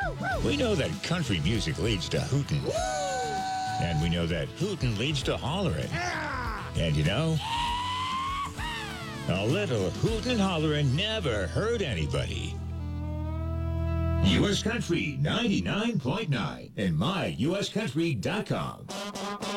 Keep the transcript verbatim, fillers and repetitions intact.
We know that country music leads to hootin'. And we know that hootin' leads to hollerin'. And you know, a little hootin' and hollerin' never hurt anybody. U S Country ninety-nine point nine and my U S country dot com.